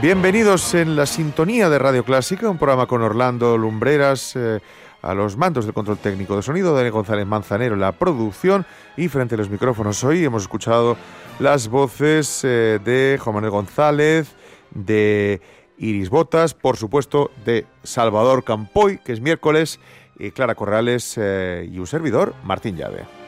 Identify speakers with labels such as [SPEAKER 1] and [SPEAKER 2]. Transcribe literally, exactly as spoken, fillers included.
[SPEAKER 1] Bienvenidos en la sintonía de Radio Clásica, un programa con Orlando Lumbreras eh, a los mandos del control técnico de sonido, Daniel González Manzanero en la producción, y frente a los micrófonos hoy hemos escuchado las voces eh, de Juan Manuel González, de Iris Botas, por supuesto de Salvador Campoy, que es miércoles, y Clara Corrales eh, y un servidor, Martín Llave.